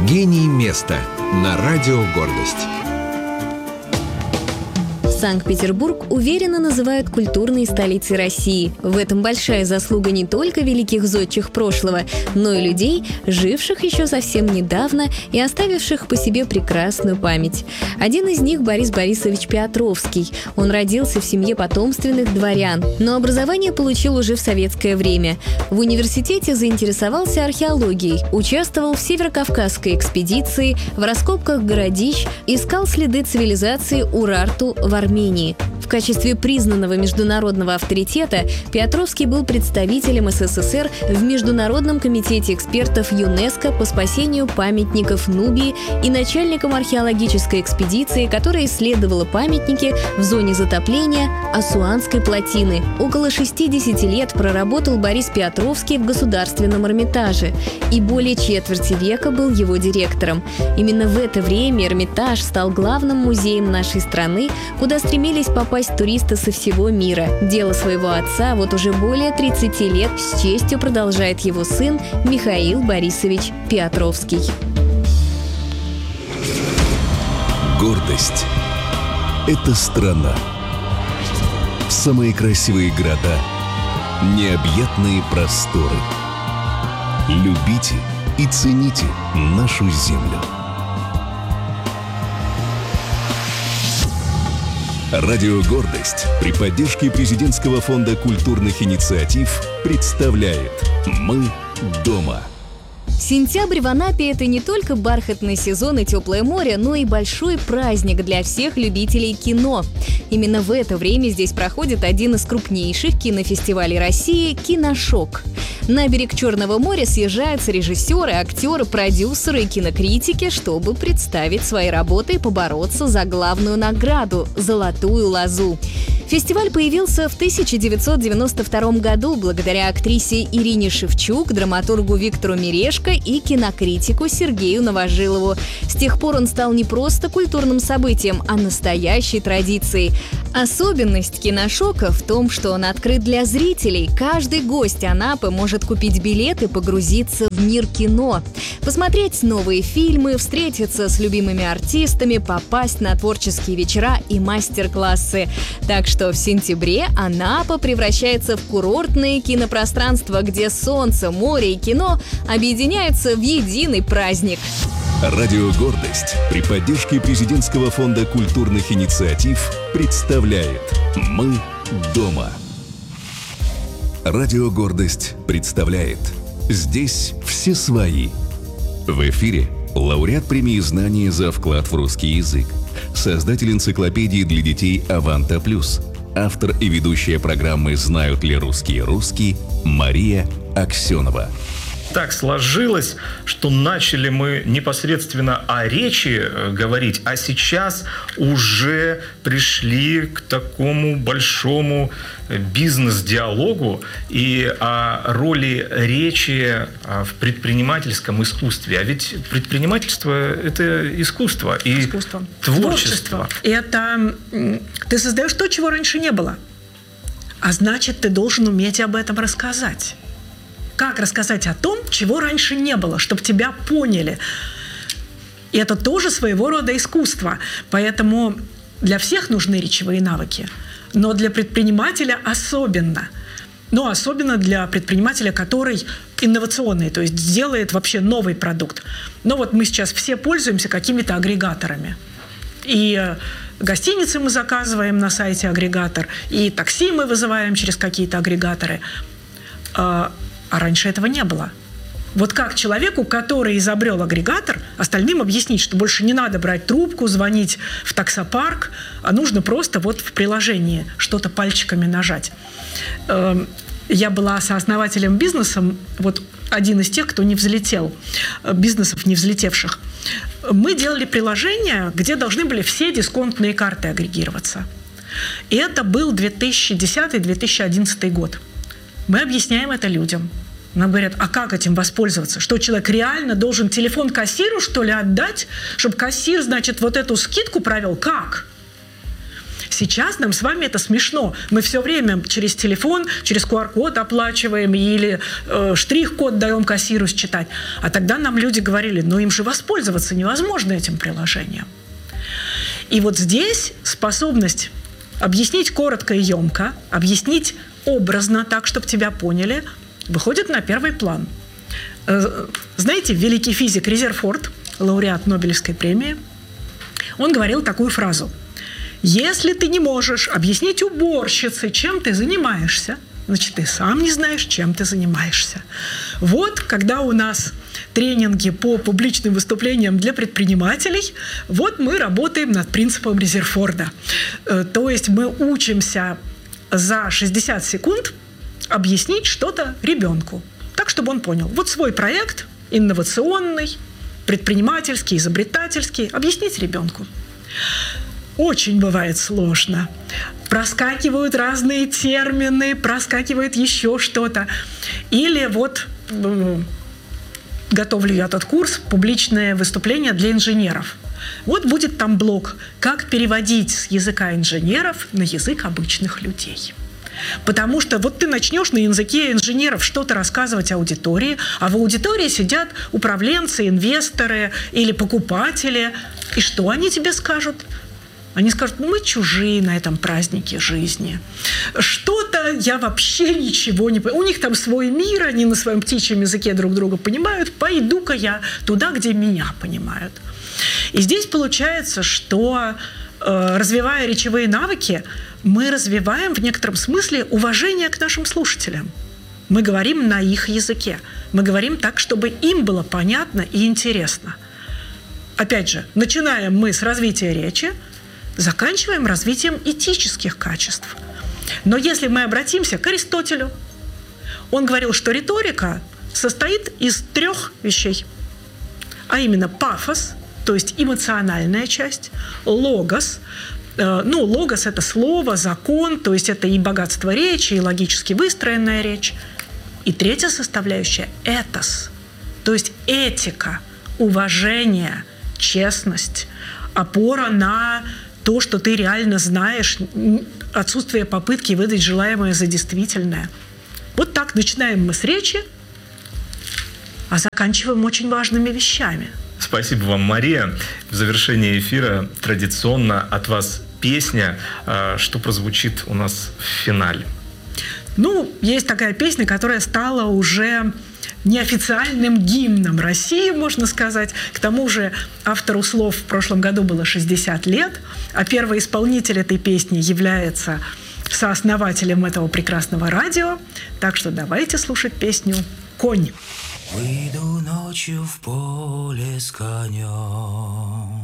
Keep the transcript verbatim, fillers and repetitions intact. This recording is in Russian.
Гений места на радио «Гордость». Санкт-Петербург уверенно называют культурной столицей России. В этом большая заслуга не только великих зодчих прошлого, но и людей, живших еще совсем недавно и оставивших по себе прекрасную память. Один из них – Борис Борисович Петровский. Он родился в семье потомственных дворян, но образование получил уже в советское время. В университете заинтересовался археологией, участвовал в северокавказской экспедиции, в раскопках городищ, искал следы цивилизации Урарту в Армении. В качестве признанного международного авторитета Петровский был представителем СССР в Международном комитете экспертов ЮНЕСКО по спасению памятников Нубии и начальником археологической экспедиции, которая исследовала памятники в зоне затопления Асуанской плотины. Около шестидесяти лет проработал Борис Петровский в Государственном Эрмитаже и более четверти века был его директором. Именно в это время Эрмитаж стал главным музеем нашей страны, куда стремились попасть туристы со всего мира. Дело своего отца вот уже более тридцати лет с честью продолжает его сын Михаил Борисович Петровский. Гордость – это страна. Самые красивые города, необъятные просторы. Любите и цените нашу землю. Радио «Гордость» при поддержке Президентского фонда культурных инициатив представляет «Мы дома». Сентябрь в Анапе – это не только бархатный сезон и теплое море, но и большой праздник для всех любителей кино. Именно в это время здесь проходит один из крупнейших кинофестивалей России – «Киношок». На берег Черного моря съезжаются режиссеры, актеры, продюсеры и кинокритики, чтобы представить свои работы и побороться за главную награду – «Золотую лозу». Фестиваль появился в тысяча девятьсот девяносто втором году благодаря актрисе Ирине Шевчук, драматургу Виктору Мирешко и кинокритику Сергею Новожилову. С тех пор он стал не просто культурным событием, а настоящей традицией. Особенность «Киношока» в том, что он открыт для зрителей. Каждый гость Анапы может купить билет и погрузиться в мир кино. Посмотреть новые фильмы, встретиться с любимыми артистами, попасть на творческие вечера и мастер-классы. Так что в сентябре Анапа превращается в курортное кинопространство, где солнце, море и кино объединяются в единый праздник. Радио «Гордость» при поддержке Президентского фонда культурных инициатив представляет «Мы дома». Радио «Гордость» представляет «Здесь все свои». В эфире лауреат премии «Знания за вклад в русский язык», создатель энциклопедии для детей «Аванта Плюс», автор и ведущая программы «Знают ли русские русские» Мария Аксенова. Так сложилось, что начали мы непосредственно о речи говорить, а сейчас уже пришли к такому большому бизнес-диалогу и о роли речи в предпринимательском искусстве. А ведь предпринимательство – это искусство и искусство. Творчество. Творчество. Это ты создаешь то, чего раньше не было. А значит, ты должен уметь об этом рассказать. Как рассказать о том, чего раньше не было, чтобы тебя поняли. И это тоже своего рода искусство. Поэтому для всех нужны речевые навыки, но для предпринимателя особенно. Но особенно для предпринимателя, который инновационный, то есть делает вообще новый продукт. Но вот мы сейчас все пользуемся какими-то агрегаторами. И гостиницы мы заказываем на сайте агрегатор, и такси мы вызываем через какие-то агрегаторы. А раньше этого не было. Вот как человеку, который изобрел агрегатор, остальным объяснить, что больше не надо брать трубку, звонить в таксопарк, а нужно просто вот в приложении что-то пальчиками нажать. Я была сооснователем бизнеса, вот один из тех, кто не взлетел, бизнесов не взлетевших. Мы делали приложение, где должны были все дисконтные карты агрегироваться. И это был две тысячи десятый - две тысячи одиннадцатый год. Мы объясняем это людям. Нам говорят, а как этим воспользоваться? Что человек реально должен телефон кассиру, что ли, отдать, чтобы кассир, значит, вот эту скидку провел? Как? Сейчас нам с вами это смешно. Мы все время через телефон, через ку ар код оплачиваем или э, штрих-код даем кассиру считать. А тогда нам люди говорили, ну им же воспользоваться невозможно этим приложением. И вот здесь способность объяснить коротко и емко, объяснить образно так, чтобы тебя поняли, выходит на первый план. Знаете, великий физик Резерфорд, лауреат Нобелевской премии, он говорил такую фразу: «Если ты не можешь объяснить уборщице, чем ты занимаешься, значит, ты сам не знаешь, чем ты занимаешься». Вот, когда у нас тренинги по публичным выступлениям для предпринимателей, вот мы работаем над принципом Резерфорда. То есть мы учимся за шестьдесят секунд объяснить что-то ребенку, так, чтобы он понял. Вот свой проект, инновационный, предпринимательский, изобретательский, объяснить ребенку. Очень бывает сложно. Проскакивают разные термины, проскакивает еще что-то. Или вот готовлю я этот курс «Публичное выступление для инженеров». Вот будет там блок «Как переводить с языка инженеров на язык обычных людей». Потому что вот ты начнешь на языке инженеров что-то рассказывать аудитории, а в аудитории сидят управленцы, инвесторы или покупатели. И что они тебе скажут? Они скажут, ну мы чужие на этом празднике жизни. Что-то я вообще ничего не понимаю. У них там свой мир, они на своем птичьем языке друг друга понимают. Пойду-ка я туда, где меня понимают. И здесь получается, что э, развивая речевые навыки, мы развиваем в некотором смысле уважение к нашим слушателям. Мы говорим на их языке. Мы говорим так, чтобы им было понятно и интересно. Опять же, начинаем мы с развития речи, заканчиваем развитием этических качеств. Но если мы обратимся к Аристотелю, он говорил, что риторика состоит из трех вещей. А именно пафос, то есть эмоциональная часть, логос. Ну, логос – это слово, закон, то есть это и богатство речи, и логически выстроенная речь. И третья составляющая – этос, то есть этика, уважение, честность, опора на то, что ты реально знаешь, отсутствие попытки выдать желаемое за действительное. Вот так начинаем мы с речи, а заканчиваем очень важными вещами. Спасибо вам, Мария. В завершении эфира традиционно от вас песня, что прозвучит у нас в финале. Ну, есть такая песня, которая стала уже неофициальным гимном России, можно сказать. К тому же автору слов в прошлом году было шестьдесят лет, а первый исполнитель этой песни является сооснователем этого прекрасного радио. Так что давайте слушать песню «Конь». Выйду ночью в поле с конем,